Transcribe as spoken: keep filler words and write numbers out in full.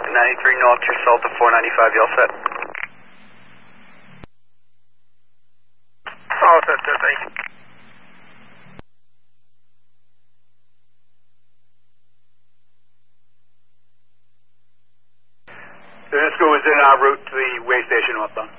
ninety-three North, your Salta four ninety-five, you all set? All set, sir, thank you. The Nisco is in en route to the way station northbound.